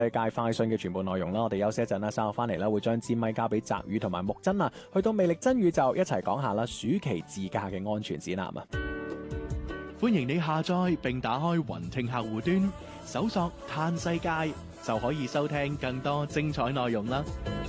世界快訊嘅全部內容啦。我哋休息一陣啦，稍後翻嚟啦，會將支咪交俾澤宇同埋木真啊，去到魅力真宇宙一齊講下啦，暑期自駕嘅安全指南啊！ 歡迎你下載並打開雲聽客戶端，搜索嘆世界就可以收聽更多精彩內容啦。